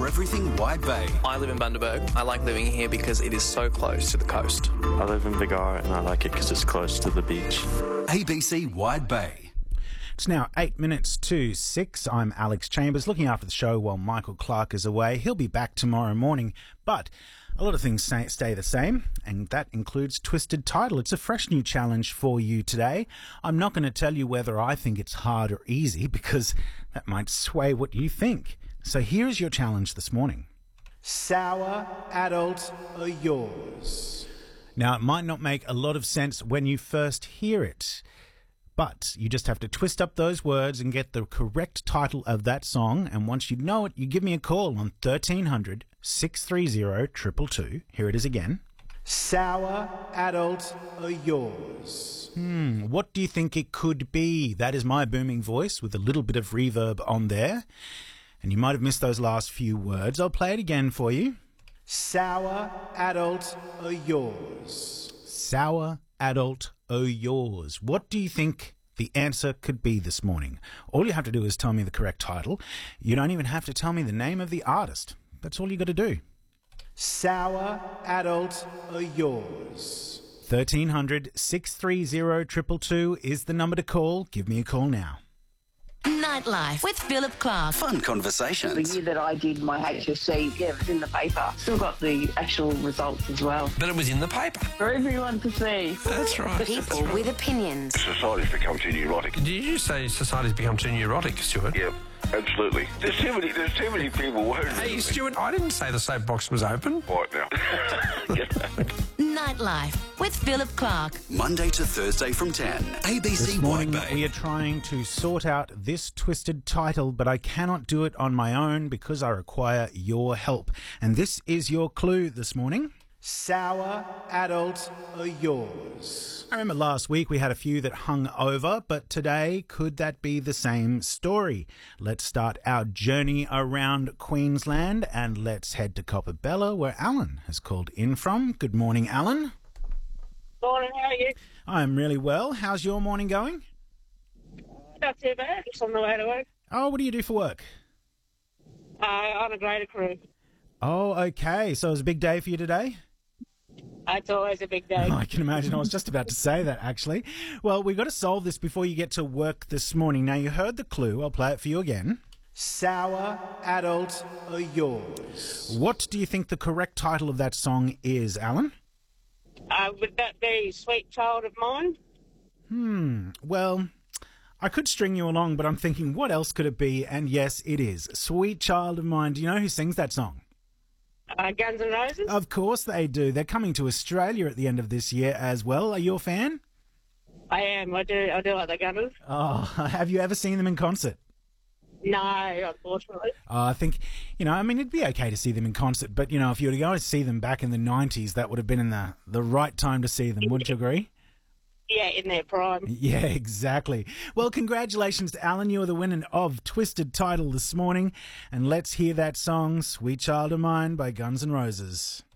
for everything Wide Bay. I live in Bundaberg. I like living here because it is so close to the coast. I live in Bargara and I like it because it's close to the beach. ABC Wide Bay. It's now 8 minutes to 6. I'm Alex Chambers, looking after the show while Michael Clark is away. He'll be back tomorrow morning, but a lot of things stay the same, and that includes Twisted Title. It's a fresh new challenge for you today. I'm not going to tell you whether I think it's hard or easy, because that might sway what you think. So here's your challenge this morning. Sour adult or yours? Now, it might not make a lot of sense when you first hear it, but you just have to twist up those words and get the correct title of that song. And once you know it, you give me a call on 1300 630 222. Here it is again. Sour adult or yours? What do you think it could be? That is my booming voice with a little bit of reverb on there. And you might have missed those last few words. I'll play it again for you. Sour adult or yours? Sour adult or yours? What do you think the answer could be this morning? All you have to do is tell me the correct title. You don't even have to tell me the name of the artist. That's all you got to do. Sour adult or yours? 1300 630 222 is the number to call. Give me a call now. Nightlife with Philip Clark. Fun conversations. The year that I did my HSC, it was in the paper. Still got the actual results as well. But it was in the paper. For everyone to see. That's right. People with opinions. Society's become too neurotic. Did you say society's become too neurotic, Stuart? Yeah, absolutely. There's too many people worried. Hey, Stuart, I didn't say the soapbox was open. Right now. Nightlife with Philip Clark. Monday to Thursday from 10. ABC This Wide morning Bay. we are trying to sort out this twisted title, but I cannot do it on my own because I require your help. And this is your clue this morning. Sour adult or yours? I remember last week we had a few that hung over, but today could that be the same story? Let's start our journey around Queensland and let's head to Coppabella where Alan has called in from. Good morning, Alan. Morning, how are you? I'm really well. How's your morning going? Not too bad, just on the way to work. Oh, what do you do for work? On a grader crew. Oh, okay. So it was a big day for you today? It's always a big day. Oh, I can imagine. I was just about to say that, actually. Well, we've got to solve this before you get to work this morning. Now, you heard the clue. I'll play it for you again. Sour adult or yours? What do you think the correct title of that song is, Alan? Would that be Sweet Child of Mine? Well, I could string you along, but I'm thinking, what else could it be? And yes, it is. Sweet Child of Mine. Do you know who sings that song? Guns N' Roses? Of course they do. They're coming to Australia at the end of this year as well. Are you a fan? I am. I do like the Gunners. Oh, have you ever seen them in concert? No, unfortunately. I think, it'd be okay to see them in concert, but, if you were to go and see them back in the 90s, that would have been in the right time to see them. Wouldn't you agree? Yeah, in their prime. Yeah, exactly. Well, congratulations to Alan. You are the winner of Twisted Title this morning. And let's hear that song, Sweet Child of Mine by Guns N' Roses.